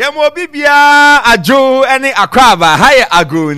Yemo Bibia Ajo any Akraba higher Agro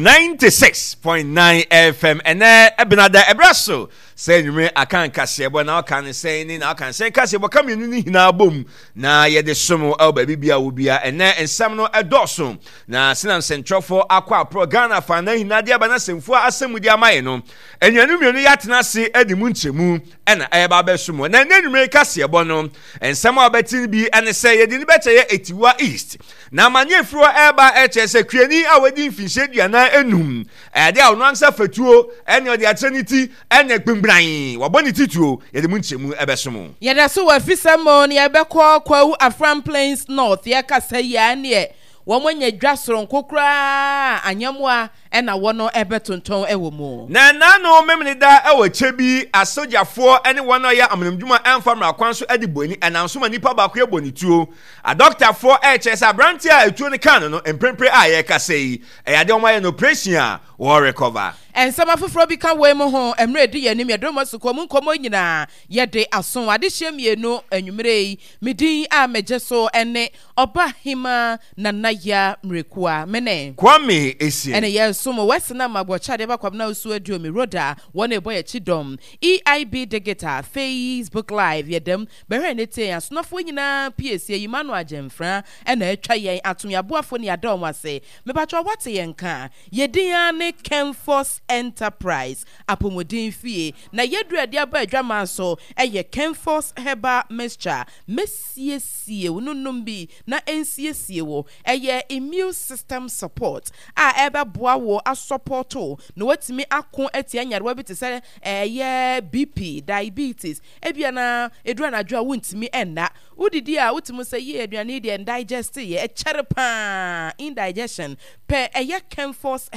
96.9 FM and Ebenada Ebraso. Say you may I can't cash but now can say in I can say cash but come in now boom. Na ye the sumo el bibia will be and some adosum. Na Sinan Central for Aqua Pro Ghana Fana Nadia Banasim for Assem with Yamaino. And you knew Yatna see Eddie Munchemu and Ababe Sumo. And then you make Cassia Bono and some are betting be and say you didn't better 81 East. Na manye fro eba HS kwani awadi mfinhyedi ana enum ade a ono ansa fatuo ene ode atrenity ene gbembran waboni tituo yede mu nchemu ebesomo yeda so wa fisamo ne yebekọ kwawu Afram Plains North ye kasa ya ne womonye dwasoro nkokra anyamwa ena wono ebetonton ewomu na no memne da ewache bi asojafo ene wono ya amnamdwuma enfamra kwanso adiboni anansoma nipa ba ko eboni tuo a doctor for HS abrantia etuo ne kan no emprempre a ye kasa yi eyade omo ye no operation a wo recover and some afoforo bi kan we mo ho emre di yanim yedomo suko mu nkomo nyina yede ason ade hyemienu anwumre medin a mejeso ene Obahima Nanaya Mrekua mene Kwame esi ene yesumo wesena magbochade bakwabna usu aduomi roda wona eboye chidom EIB Digital Facebook Live yedem behwe nete asonofo nyina PSC Yimanu Ajemfra ene atwa yen atomyaboafo ne adom ase mebacho wate yenka yedin ane Kenforce Enterprise apomodin fie na yeduade aba adwama so eye Kenforce Herbal Mixture mesiesie wonunum bi na ensiesie wo eye immune system support a ebe boa wo asupporto no watimi akon atia nyarewa bi te se eye BP diabetes ebia na edura na adwa wontimi enna udidi a wotimu se ye aduane de digest ye echerepa indigestion pe eye Kenforce